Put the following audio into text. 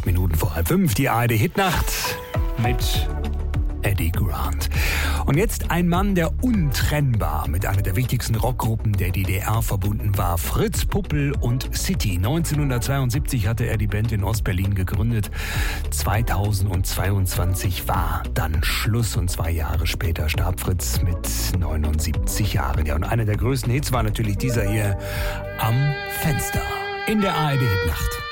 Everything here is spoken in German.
Minuten vor 5, die ARD Hitnacht mit Eddie Grant. Und jetzt ein Mann, der untrennbar mit einer der wichtigsten Rockgruppen der DDR verbunden war. Fritz Puppel und City. 1972 hatte er die Band in Ostberlin gegründet. 2022 war dann Schluss und 2 Jahre später starb Fritz mit 79 Jahren. Ja, und einer der größten Hits war natürlich dieser hier, Am Fenster, in der ARD Hitnacht.